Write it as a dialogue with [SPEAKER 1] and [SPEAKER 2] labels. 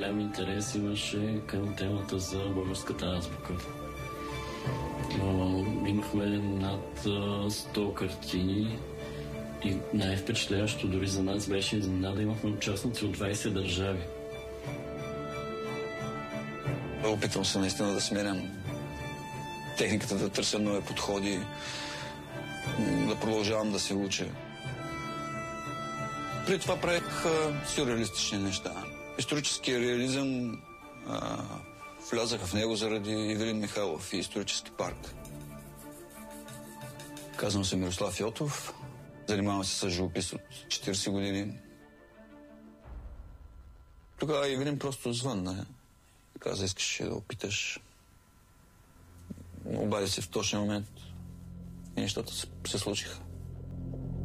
[SPEAKER 1] Голям интерес имаше към темата за българската азбука. Имахме над 100 картини и най-впечатляващо дори за нас беше изненада. Имахме участници от 20 държави.
[SPEAKER 2] Опитвам се наистина да сменям техниката, да търся нови подходи, да продължавам да се уча. При това правих сюрреалистични неща. Историческия реализъм влязаха в него заради Ивелин Михайлов и исторически парк. Казвам се Мирослав Йотов. Занимавам се с живопис от 40 години. Тогава Ивелин просто звънна. Каза, искаш да опиташ. Обади се в точния момент и нещата се случиха.